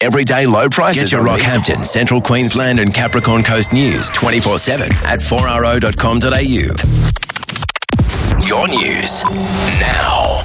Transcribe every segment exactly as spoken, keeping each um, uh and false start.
everyday low prices. Get your Rockhampton, Central Queensland and Capricorn Coast news twenty-four seven at four r o dot com dot a u. Your news now.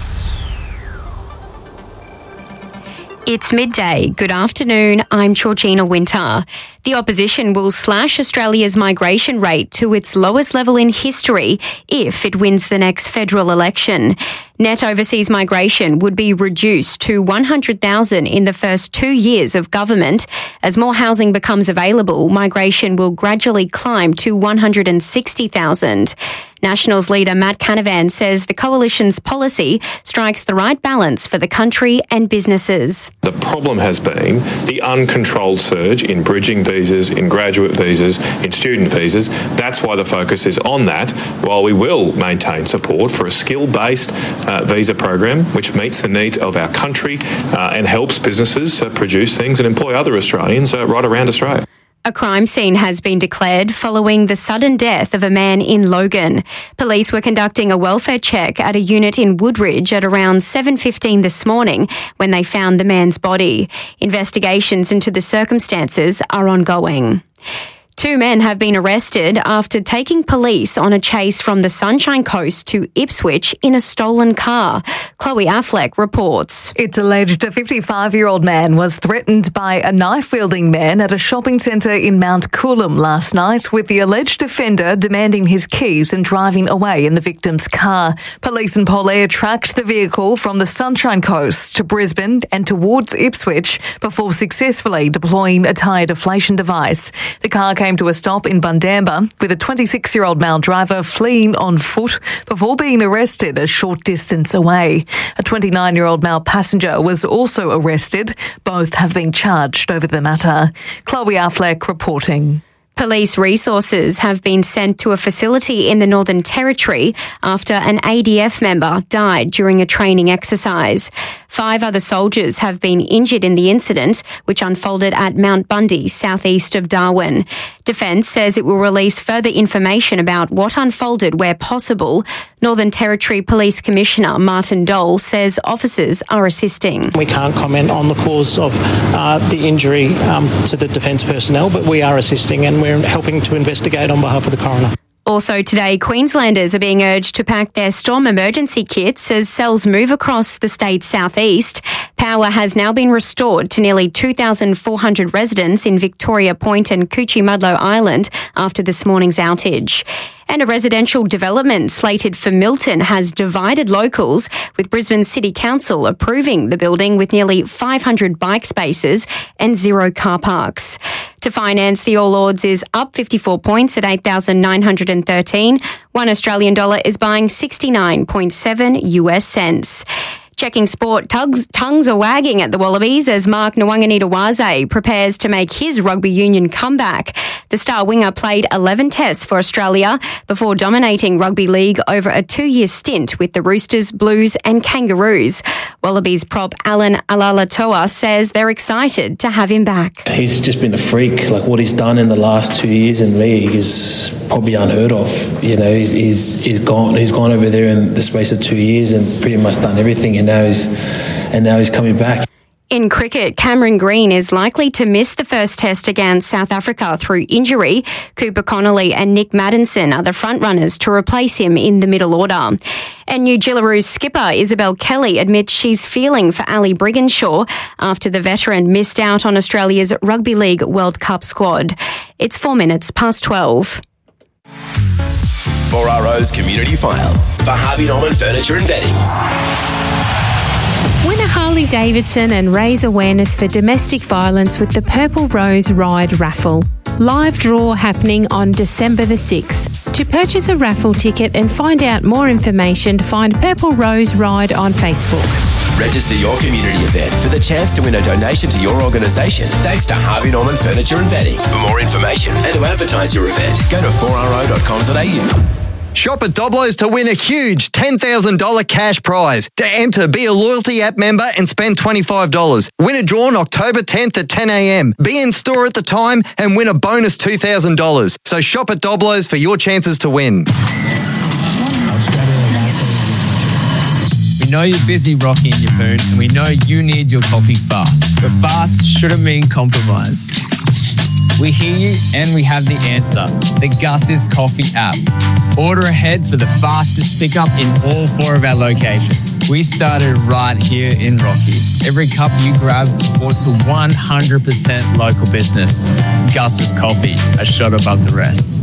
It's midday. Good afternoon. I'm Georgina Winter. The opposition will slash Australia's migration rate to its lowest level in history if it wins the next federal election. Net overseas migration would be reduced to one hundred thousand in the first two years of government. As more housing becomes available, migration will gradually climb to one hundred sixty thousand. Nationals leader Matt Canavan says the coalition's policy strikes the right balance for the country and businesses. The problem has been the uncontrolled surge in bridging visas, in graduate visas, in student visas. That's why the focus is on that, while we will maintain support for a skill-based uh, visa program which meets the needs of our country uh, and helps businesses uh, produce things and employ other Australians uh, right around Australia. A crime scene has been declared following the sudden death of a man in Logan. Police were conducting a welfare check at a unit in Woodridge at around seven fifteen this morning when they found the man's body. Investigations into the circumstances are ongoing. Two men have been arrested after taking police on a chase from the Sunshine Coast to Ipswich in a stolen car. Chloe Affleck reports. It's alleged a fifty-five-year-old man was threatened by a knife-wielding man at a shopping centre in Mount Coolum last night, with the alleged offender demanding his keys and driving away in the victim's car. Police in Polaire tracked the vehicle from the Sunshine Coast to Brisbane and towards Ipswich before successfully deploying a tyre deflation device. The car came to a stop in Bundamba with a twenty-six-year-old male driver fleeing on foot before being arrested a short distance away. A twenty-nine-year-old male passenger was also arrested. Both have been charged over the matter. Chloe Affleck reporting. Police resources have been sent to a facility in the Northern Territory after an A D F member died during a training exercise. Five other soldiers have been injured in the incident, which unfolded at Mount Bundy, southeast of Darwin. Defence says it will release further information about what unfolded where possible. Northern Territory Police Commissioner Martin Dole says officers are assisting. We can't comment on the cause of uh, the injury um, to the Defence personnel, but we are assisting and we're helping to investigate on behalf of the coroner. Also today, Queenslanders are being urged to pack their storm emergency kits as cells move across the state's southeast. Power has now been restored to nearly two thousand four hundred residents in Victoria Point and Coochie-Mudlo Island after this morning's outage. And a residential development slated for Milton has divided locals, with Brisbane City Council approving the building with nearly five hundred bike spaces and zero car parks. To finance, the All Ords is up fifty-four points at eight thousand nine hundred thirteen. One Australian dollar is buying sixty-nine point seven U S cents. Checking sport, tugs, tongues are wagging at the Wallabies as Mark Nwanganita-Waze prepares to make his rugby union comeback. The star winger played eleven tests for Australia before dominating rugby league over a two-year stint with the Roosters, Blues and Kangaroos. Wallabies prop Alan Alalatoa says they're excited to have him back. He's just been a freak. Like what he's done in the last two years in league is probably unheard of. You know, he's he's, he's gone he's gone over there in the space of two years and pretty much done everything. And now he's and now he's coming back. In cricket, Cameron Green is likely to miss the first test against South Africa through injury. Cooper Connolly and Nick Maddinson are the front-runners to replace him in the middle order. And New Gillaroos skipper Isabel Kelly admits she's feeling for Ali Brigginshaw after the veteran missed out on Australia's Rugby League World Cup squad. It's four minutes past twelve. four R O's Community File for Harvey Norman Furniture and Bedding. Win a Harley-Davidson and raise awareness for domestic violence with the Purple Rose Ride raffle. Live draw happening on December the sixth. To purchase a raffle ticket and find out more information, find Purple Rose Ride on Facebook. Register your community event for the chance to win a donation to your organisation thanks to Harvey Norman Furniture and Bedding. For more information and to advertise your event, go to four r o dot com dot a u. Shop at Doblo's to win a huge ten thousand dollars cash prize. To enter, be a loyalty app member and spend twenty-five dollars. Win a draw on October tenth at ten a m. Be in store at the time and win a bonus two thousand dollars. So shop at Doblo's for your chances to win. know you're busy, Rocky and Yapoon, and we know you need your coffee fast. But fast shouldn't mean compromise. We hear you and we have the answer. The Gus's Coffee app. Order ahead for the fastest pickup in all four of our locations. We started right here in Rocky. Every cup you grab supports a one hundred percent local business. Gus's Coffee, a shot above the rest.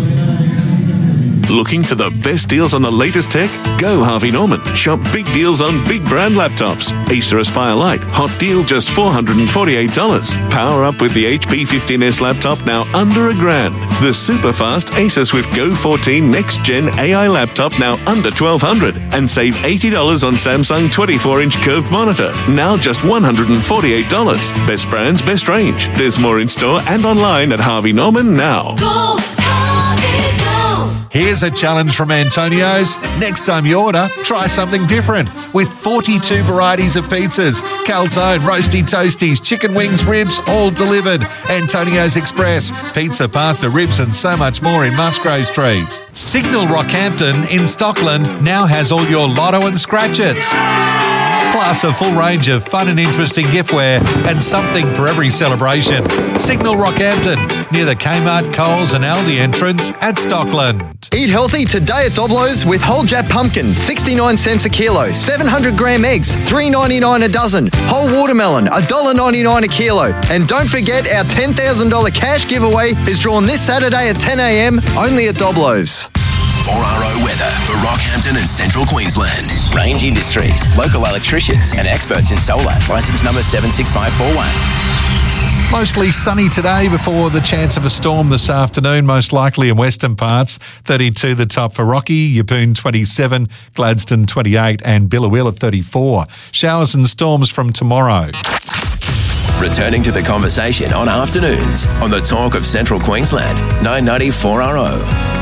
Looking for the best deals on the latest tech? Go Harvey Norman. Shop big deals on big brand laptops. Acer Aspire Lite, hot deal just four hundred forty-eight dollars. Power up with the H P fifteen S laptop now under a grand. The super fast Acer Swift Go fourteen Next Gen A I laptop now under twelve hundred dollars. And save eighty dollars on Samsung twenty-four inch curved monitor, now just one hundred forty-eight dollars. Best brands, best range. There's more in store and online at Harvey Norman now. Go, Harvey, go. Here's a challenge from Antonio's. Next time you order, try something different. With forty-two varieties of pizzas, calzone, roasty toasties, chicken wings, ribs, all delivered. Antonio's Express, pizza, pasta, ribs and so much more in Musgrave Street. Signal Rockhampton in Stockland now has all your lotto and scratch-its. Plus a full range of fun and interesting giftware and something for every celebration. Signal Rockhampton, near the Kmart, Coles and Aldi entrance at Stockland. Eat healthy today at Doblo's with whole Jap pumpkin, sixty-nine cents a kilo, seven hundred gram eggs, three ninety-nine a dozen, whole watermelon, one dollar ninety-nine a kilo. And don't forget our ten thousand dollars cash giveaway is drawn this Saturday at ten a.m. only at Doblo's. four R O weather for Rockhampton and Central Queensland. Range Industries, local electricians and experts in solar. Licence number seven six five four one. Mostly sunny today before the chance of a storm this afternoon, most likely in western parts. thirty-two the top for Rocky, Yapoon twenty-seven, Gladstone twenty-eight and Billawil at thirty-four. Showers and storms from tomorrow. Returning to the conversation on afternoons on the Talk of Central Queensland, nine ninety four R O.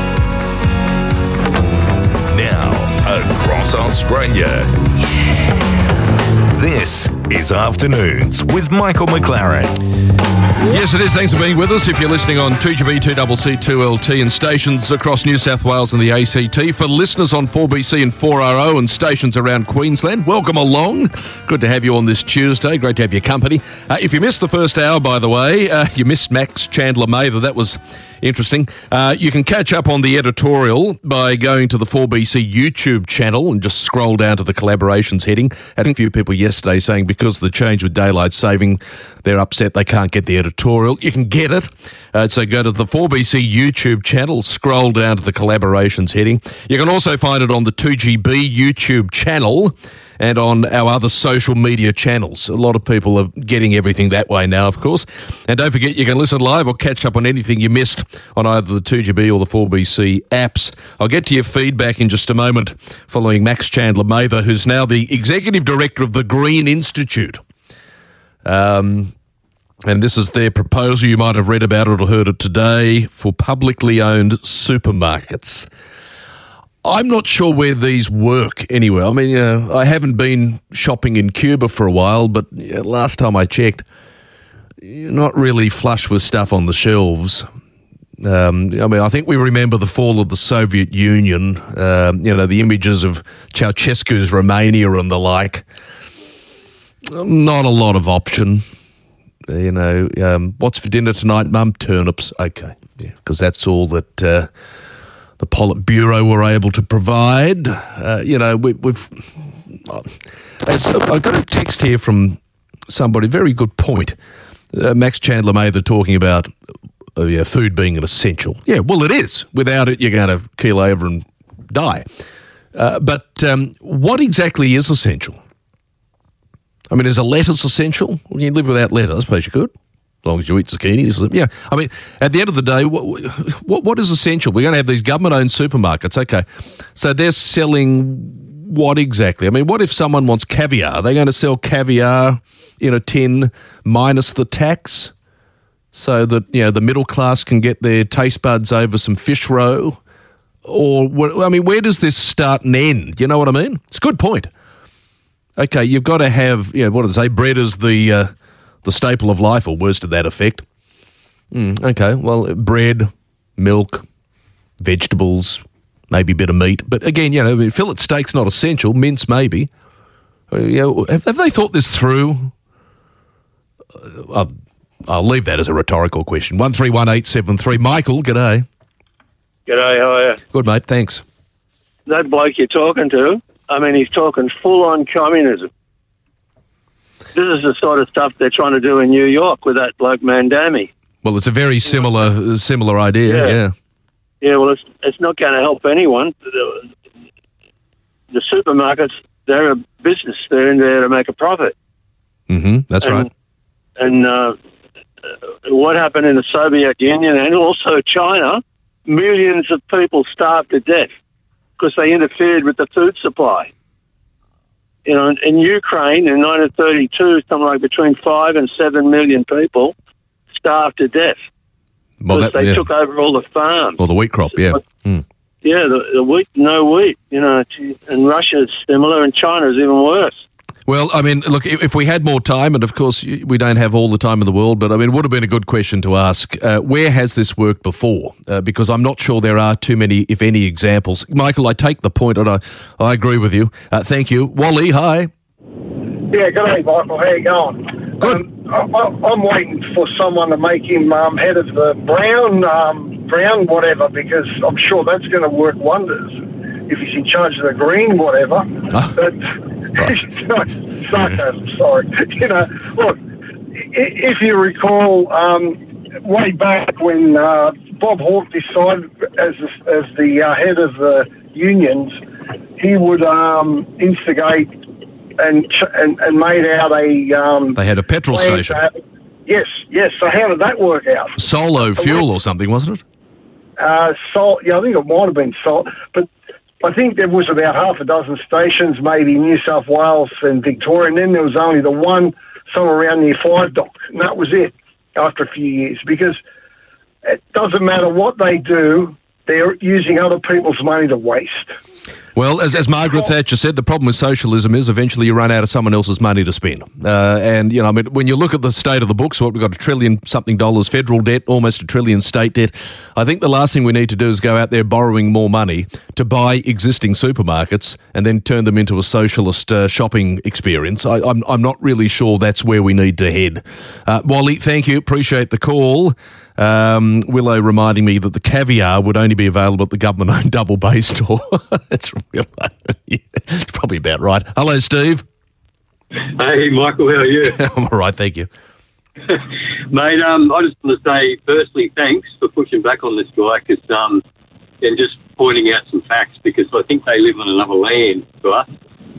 Now, across Australia. This is Afternoons with Michael McLaren. Yes, it is. Thanks for being with us. If you're listening on two G B, two C C, two L T and stations across New South Wales and the A C T. For listeners on four B C and four R O and stations around Queensland, welcome along. Good to have you on this Tuesday. Great to have your company. Uh, if you missed the first hour, by the way, uh, you missed Max Chandler Mather. That was interesting. Uh, you can catch up on the editorial by going to the four B C YouTube channel and just scroll down to the collaborations heading. Had a few people yesterday saying because of the change with daylight saving, they're upset they can't get the editorial. You can get it. Uh, so go to the four B C YouTube channel, scroll down to the collaborations heading. You can also find it on the two G B YouTube channel and on our other social media channels. A lot of people are getting everything that way now, of course. And don't forget, you can listen live or catch up on anything you missed on either the two G B or the four B C apps. I'll get to your feedback in just a moment following Max Chandler Mather, who's now the Executive Director of the Green Institute. Um, and this is their proposal. You might have read about it or heard it today for publicly owned supermarkets. I'm not sure where these work anywhere. I mean, uh, I haven't been shopping in Cuba for a while, but uh, last time I checked, you're not really flush with stuff on the shelves. Um, I mean, I think we remember the fall of the Soviet Union, um, you know, the images of Ceausescu's Romania and the like. Not a lot of option. You know, um, what's for dinner tonight, Mum? Turnips. Okay, yeah, because that's all that uh, the Politburo were able to provide. Uh, you know, we, we've... Uh, I've got a text here from somebody, very good point. Uh, Max Chandler Mather talking about uh, yeah, food being an essential. Yeah, well, it is. Without it, you're going to keel over and die. Uh, but um, what exactly is essential? I mean, is a lettuce essential? Well, you live without lettuce, I suppose you could, as long as you eat zucchinis. Yeah, I mean, at the end of the day, what what, what is essential? We're going to have these government-owned supermarkets. Okay, so they're selling what exactly? I mean, what if someone wants caviar? Are they going to sell caviar in a tin minus the tax so that, you know, the middle class can get their taste buds over some fish roe? Or, I mean, where does this start and end? You know what I mean? It's a good point. Okay, you've got to have, you know, what do they say? Bread is the uh, the staple of life, or worse to that effect. Mm, okay, well, bread, milk, vegetables, maybe a bit of meat. But again, you know, fillet steak's not essential. Mince maybe. You know, have, have they thought this through? Uh, I'll, I'll leave that as a rhetorical question. one three one eight seven three. Michael, g'day. G'day, how are you? Good, mate, thanks. That bloke you're talking to, I mean, he's talking full-on communism. This is the sort of stuff they're trying to do in New York with that bloke Mandami. Well, it's a very similar similar idea, yeah. Yeah, yeah well, it's it's not going to help anyone. The, the supermarkets, they're a business. They're in there to make a profit. Mm-hmm, that's and, right. And uh, what happened in the Soviet Union and also China, millions of people starved to death because they interfered with the food supply. You know, in Ukraine in nineteen thirty-two, something like between five and seven million people starved to death well, because that, they yeah. took over all the farms. Well, the wheat crop, yeah. Mm. Yeah, the, the wheat, no wheat. You know, and Russia's similar, and China's even worse. Well, I mean, look, if we had more time, and of course we don't have all the time in the world, but I mean, it would have been a good question to ask. Uh, where has this worked before? Uh, because I'm not sure there are too many, if any, examples. Michael, I take the point, and I, I agree with you. Uh, thank you. Wally, hi. Yeah, good day, Michael. How you going? Good. Um, I, I, I'm waiting for someone to make him um, head of the Brown, um, Brown whatever, because I'm sure that's going to work wonders if he's in charge of the Green whatever. Oh. But sarcasm, sorry. You know, look, if you recall, um, way back when uh, Bob Hawke decided as as the uh, head of the unions, he would um, instigate and, and and made out a... Um, they had a petrol station. Have, yes, yes. So how did that work out? Solo fuel or something, wasn't it? Uh, salt, yeah, I think it might have been salt, but I think there was about half a dozen stations, maybe New South Wales and Victoria, and then there was only the one somewhere around near Five Dock, and that was it after a few years, because it doesn't matter what they do, they're using other people's money to waste. Well, as, as Margaret Thatcher said, the problem with socialism is eventually you run out of someone else's money to spend. Uh, and, you know, I mean, when you look at the state of the books, what we've got a trillion something dollars federal debt, almost a trillion state debt. I think the last thing we need to do is go out there borrowing more money to buy existing supermarkets and then turn them into a socialist uh, shopping experience. I, I'm, I'm not really sure that's where we need to head. Uh, Wally, thank you. Appreciate the call. Um, Willow reminding me that the caviar would only be available at the government-owned Double Bay store. That's real. Yeah, it's probably about right. Hello, Steve. Hey, Michael, how are you? I'm all right, thank you. Mate, um, I just want to say, firstly, thanks for pushing back on this guy cause, um, and just pointing out some facts, because I think they live on another land to us.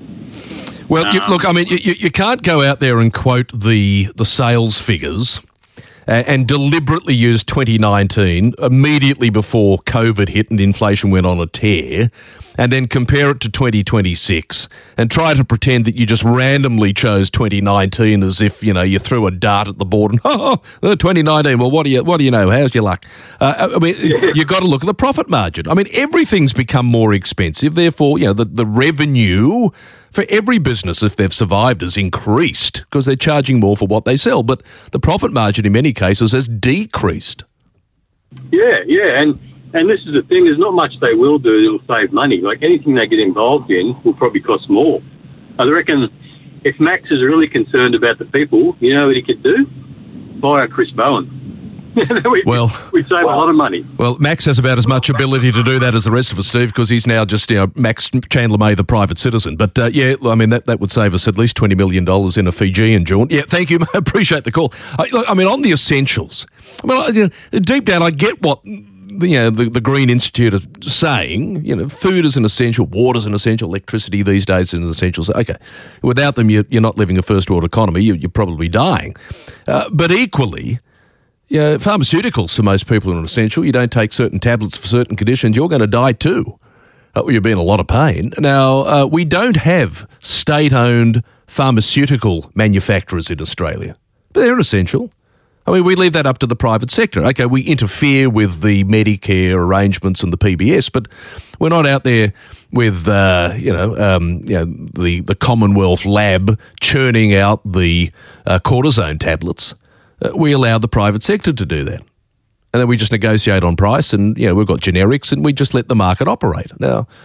Well, um, you, look, I mean, you, you can't go out there and quote the, the sales figures and deliberately use twenty nineteen, immediately before COVID hit and inflation went on a tear, and then compare it to twenty twenty-six and try to pretend that you just randomly chose twenty nineteen as if, you know, you threw a dart at the board and, oh, twenty nineteen, well, what do you what do you know? How's your luck? Uh, I mean, you've got to look at the profit margin. I mean, everything's become more expensive. Therefore, you know, the, the revenue for every business, if they've survived, has increased because they're charging more for what they sell. But the profit margin in many cases has decreased. Yeah, yeah. And, and this is the thing, there's not much they will do that'll save money. Like anything they get involved in will probably cost more. I reckon if Max is really concerned about the people, you know what he could do? Buy a Chris Bowen. we, well, we'd save well, a lot of money. Well, Max has about as much ability to do that as the rest of us, Steve, because he's now just, you know, Max Chandler May, the private citizen. But, uh, yeah, I mean, that, that would save us at least twenty million dollars in a Fijian jaunt. Yeah, thank you. I appreciate the call. I, look, I mean, on the essentials, I mean, I, you know, deep down, I get what, you know, the, the Green Institute are saying. You know, food is an essential, water's an essential, electricity these days is an essential. So, okay, without them, you're, you're not living a first-world economy. You, you're probably dying. Uh, but equally, yeah, pharmaceuticals for most people are an essential. You don't take certain tablets for certain conditions, you're going to die too. Uh, you'll be in a lot of pain. Now, uh, we don't have state-owned pharmaceutical manufacturers in Australia, but they're an essential. I mean, we leave that up to the private sector. Okay, we interfere with the Medicare arrangements and the P B S, but we're not out there with, uh, you know, um, you know, the, the Commonwealth lab churning out the uh, cortisone tablets. Uh, we allow the private sector to do that. And then we just negotiate on price and, you know, we've got generics and we just let the market operate. Now,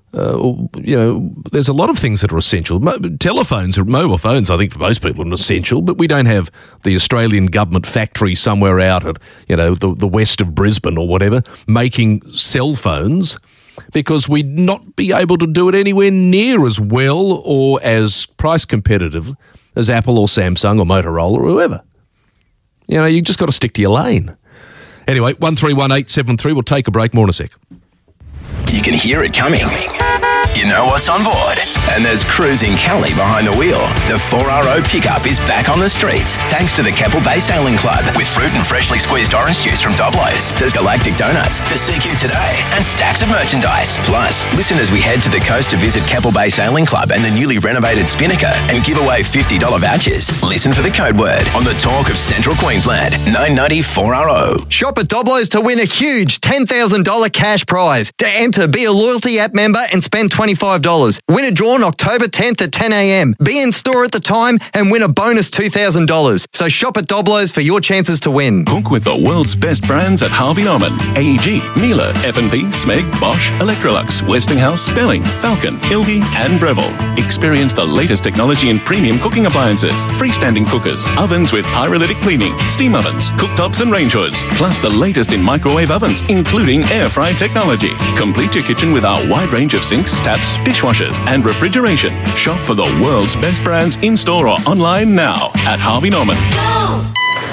Uh, you know, there's a lot of things that are essential. Mo- telephones, mobile phones, I think for most people are essential, but we don't have the Australian government factory somewhere out of, you know, the, the west of Brisbane or whatever, making cell phones, because we'd not be able to do it anywhere near as well or as price competitive as Apple or Samsung or Motorola or whoever. You know, you just got to stick to your lane. Anyway, one three one eight seven three, we'll take a break, more in a sec. You can hear it coming. You know what's on board. And there's Cruising Kelly behind the wheel. The four R O pickup is back on the streets thanks to the Keppel Bay Sailing Club with fruit and freshly squeezed orange juice from Doblo's. There's Galactic Donuts for C Q Today and stacks of merchandise. Plus, listen as we head to the coast to visit Keppel Bay Sailing Club and the newly renovated Spinnaker and give away fifty dollars vouchers. Listen for the code word on the talk of Central Queensland. nine ninety four R O. Shop at Doblo's to win a huge ten thousand dollars cash prize. To enter, be a loyalty app member and spend twenty-five dollars. Winner drawn October tenth at ten a.m. Be in store at the time and win a bonus two thousand dollars. So shop at Doblo's for your chances to win. Cook with the world's best brands at Harvey Norman. A E G, Miele, F and P, Smeg, Bosch, Electrolux, Westinghouse, Belling, Falcon, Hildy and Breville. Experience the latest technology in premium cooking appliances, freestanding cookers, ovens with pyrolytic cleaning, steam ovens, cooktops and range hoods, plus the latest in microwave ovens, including air fry technology. Complete your kitchen with our wide range of sinks, taps, dishwashers and refrigeration. Shop for the world's best brands in-store or online now at Harvey Norman. Go!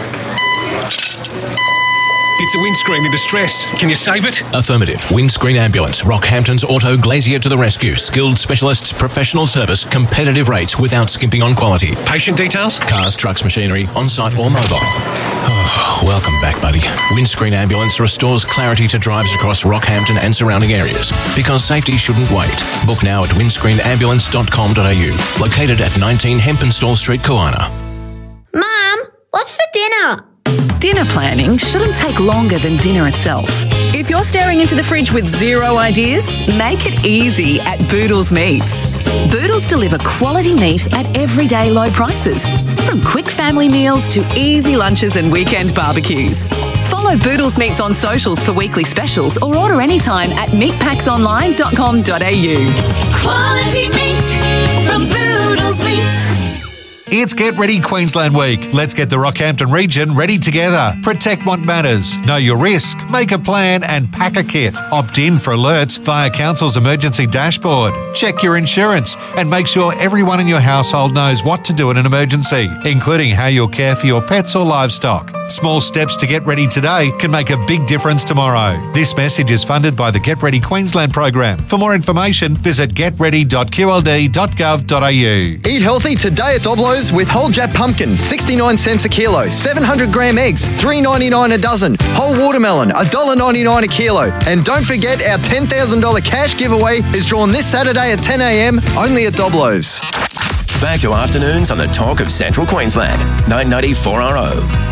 It's a windscreen in distress. Can you save it? Affirmative. Windscreen Ambulance. Rockhampton's Auto Glazier to the rescue. Skilled specialists, professional service, competitive rates without skimping on quality. Patient details? Cars, trucks, machinery, on-site or mobile. Oh, welcome back, buddy. Windscreen Ambulance restores clarity to drives across Rockhampton and surrounding areas. Because safety shouldn't wait. Book now at windscreen ambulance dot com dot a u. Located at nineteen Hempenstall Street, Koana. Mum, what's for dinner? Dinner planning shouldn't take longer than dinner itself. If you're staring into the fridge with zero ideas, make it easy at Boodles Meats. Boodles deliver quality meat at everyday low prices, from quick family meals to easy lunches and weekend barbecues. Follow Boodles Meats on socials for weekly specials or order anytime at meat packs online dot com dot a u. Quality meat from Boodles Meats. It's Get Ready Queensland Week. Let's get the Rockhampton region ready together. Protect what matters. Know your risk. Make a plan and pack a kit. Opt in for alerts via Council's emergency dashboard. Check your insurance and make sure everyone in your household knows what to do in an emergency, including how you'll care for your pets or livestock. Small steps to get ready today can make a big difference tomorrow. This message is funded by the Get Ready Queensland program. For more information, visit get ready dot q l d dot gov dot a u. Eat healthy today at Doblo's with whole Jap pumpkin, sixty-nine cents a kilo, seven hundred gram eggs, three ninety-nine a dozen, whole watermelon, one dollar ninety-nine a kilo. And don't forget our ten thousand dollars cash giveaway is drawn this Saturday at ten a.m. only at Doblo's. Back to afternoons on the talk of Central Queensland. nine ninety four R O.